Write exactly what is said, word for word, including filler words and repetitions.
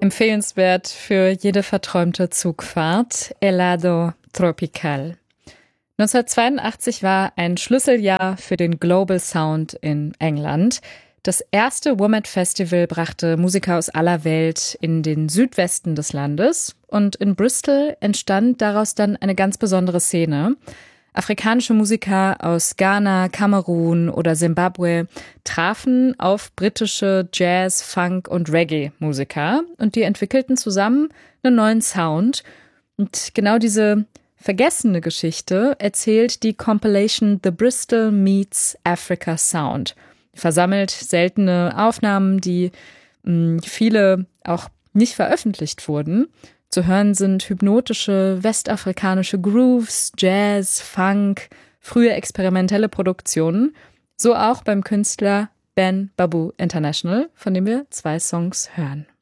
Empfehlenswert für jede verträumte Zugfahrt. Helado Tropical. neunzehnhundertzweiundachtzig war ein Schlüsseljahr für den Global Sound in England. Das erste Womet Festival brachte Musiker aus aller Welt in den Südwesten des Landes und in Bristol entstand daraus dann eine ganz besondere Szene. Afrikanische Musiker aus Ghana, Kamerun oder Simbabwe trafen auf britische Jazz-, Funk- und Reggae-Musiker und die entwickelten zusammen einen neuen Sound. Und genau diese vergessene Geschichte erzählt die Compilation The Bristol Meets Africa Sound. Versammelt seltene Aufnahmen, die mh, viele auch nicht veröffentlicht wurden. Zu hören sind hypnotische westafrikanische Grooves, Jazz, Funk, frühe experimentelle Produktionen. So auch beim Künstler Ben Babu International, von dem wir zwei Songs hören.